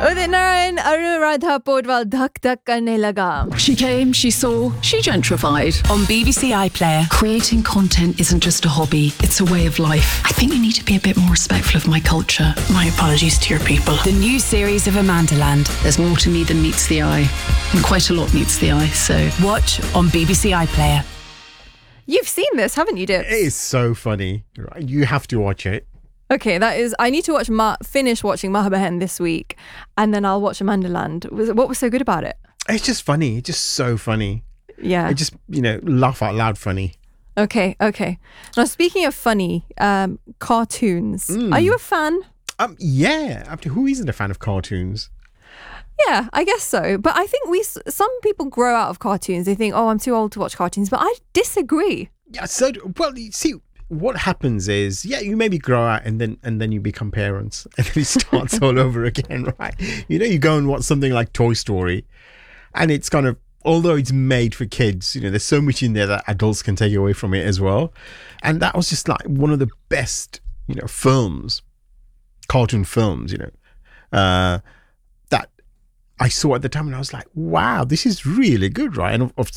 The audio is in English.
उदित नारायण अनुराधा पोडवाल धक धक करने लगा. She came, she saw, she gentrified. On BBC iPlayer. Creating content isn't just a hobby, it's a way of life. I think you need to be a bit more respectful of my culture. My apologies to your people. The new series of Amandaland. There's more to me than meets the eye. And quite a lot meets the eye, so... Watch on BBC iPlayer. You've seen this, haven't you, Dips? It is so funny. Right? You have to watch it. Okay, that is... I need to finish watching Mahabehen this week, and then I'll watch Amandaland. What was so good about it? It's just funny. It's just so funny. Yeah. It just, laugh out loud funny. Okay. Now, speaking of funny, cartoons. Are you a fan? Yeah. Who isn't a fan of cartoons? Yeah, I guess so. But I think some people grow out of cartoons. They think, oh, I'm too old to watch cartoons. But I disagree. Yeah, you see, what happens is, you maybe grow out and then you become parents and then it starts all over again, right? You go and watch something like Toy Story and it's kind of, although it's made for kids, there's so much in there that adults can take away from it as well. And that was just like one of the best, cartoon films, that I saw at the time and I was like, wow, this is really good, right? And of